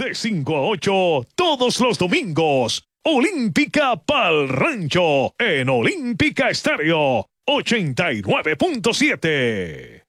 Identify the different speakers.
Speaker 1: De 5 a 8 todos los domingos. Olímpica Pal Rancho en Olímpica Estéreo 89.7.